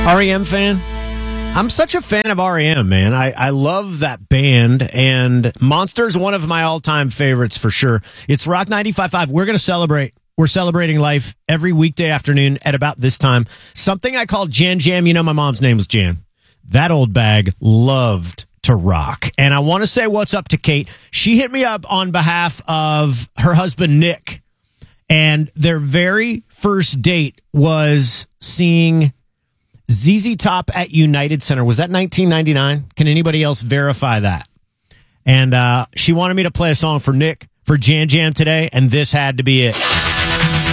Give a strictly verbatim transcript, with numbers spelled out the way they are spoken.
R E M fan? I'm such a fan of R E M, man. I, I love that band, and Monster's one of my all-time favorites for sure. It's Rock ninety-five point five. We're going to celebrate. We're celebrating life every weekday afternoon at about this time. Something I call Jan Jam. You know, my mom's name was Jan. That old bag loved to rock. And I want to say what's up to Kate. She hit me up on behalf of her husband, Nick, and their very first date was seeing Z Z Top at United Center. Was that nineteen ninety-nine? Can anybody else verify that? And uh, she wanted me to play a song for Nick for Jan Jam today, and this had to be it.